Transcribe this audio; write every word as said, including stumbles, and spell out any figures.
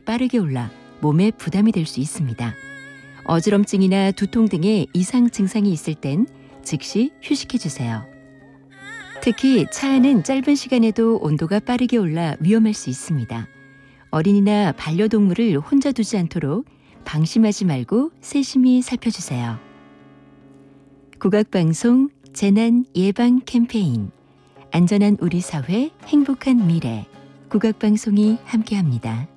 빠르게 올라 몸에 부담이 될 수 있습니다. 어지럼증이나 두통 등의 이상 증상이 있을 땐 즉시 휴식해 주세요. 특히 차 안은 짧은 시간에도 온도가 빠르게 올라 위험할 수 있습니다. 어린이나 반려동물을 혼자 두지 않도록 방심하지 말고 세심히 살펴주세요. 국악방송 재난 예방 캠페인 안전한 우리 사회 행복한 미래 국악방송이 함께합니다.